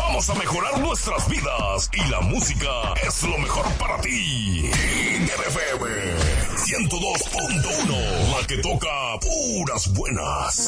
Vamos a mejorar nuestras vidas y la música es lo mejor para ti. INDFM 102.1, la que toca puras buenas.